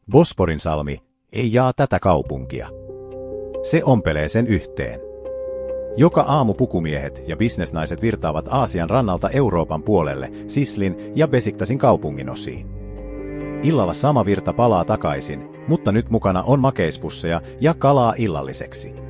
Bosporin salmi ei jaa tätä kaupunkia. Se ompelee sen yhteen. Joka aamu pukumiehet ja bisnesnaiset virtaavat Aasian rannalta Euroopan puolelle, Sislin ja Besiktasin kaupungin osiin. Illalla sama virta palaa takaisin, mutta nyt mukana on makeispusseja ja kalaa illalliseksi.